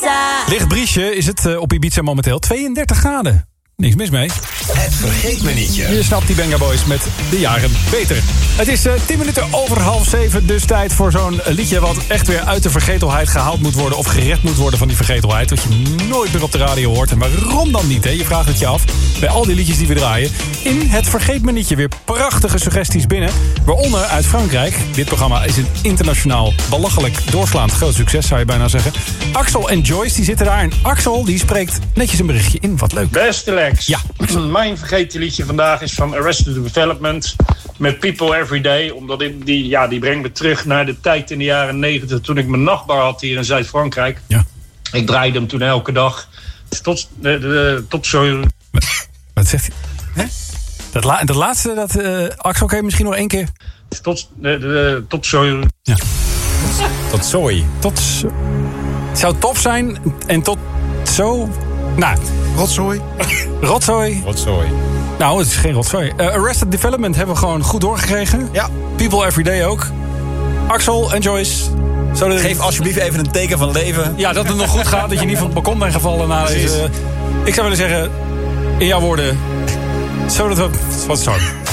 Ibiza. Licht briesje is het op Ibiza momenteel. 32 graden. Niks mis mee. Het Vergeetmenietje. Je snapt die Benga Boys met de jaren beter. Het is 10 minuten over 6:30. Dus tijd voor zo'n liedje wat echt weer uit de vergetelheid gehaald moet worden. Of gered moet worden van die vergetelheid. Wat je nooit meer op de radio hoort. En waarom dan niet? Hè? Je vraagt het je af. Bij al die liedjes die we draaien. In het Vergeetmenietje weer prachtige suggesties binnen. Waaronder uit Frankrijk. Dit programma is een internationaal belachelijk doorslaand groot succes, zou je bijna zeggen. Axel en Joyce die zitten daar. En Axel die spreekt netjes een berichtje in. Wat leuk. Beste Lex. Ja. Mijn vergeten liedje vandaag is van Arrested Development met People Every Day. Omdat die brengt me terug naar de tijd in de jaren 90 toen ik mijn nachtbar had hier in Zuid-Frankrijk. Ja. Ik draaide hem toen elke dag. Tot zo. Wat zegt hij? Hè? Dat laatste, Axel, kan je misschien nog één keer? Tot zo. Ja. Tot zooi. Het zou top zijn en tot zo. Nou. Rotzooi. Rotzooi. Nou, het is geen rotzooi. Arrested Development hebben we gewoon goed doorgekregen. Ja. People Every Day ook. Axel en Joyce. Geef alsjeblieft even een teken van leven. Ja, dat het nog goed gaat. Dat je niet van het balkon bent gevallen na deze. Ik zou willen zeggen, in jouw woorden. Zodat we. Wat zo.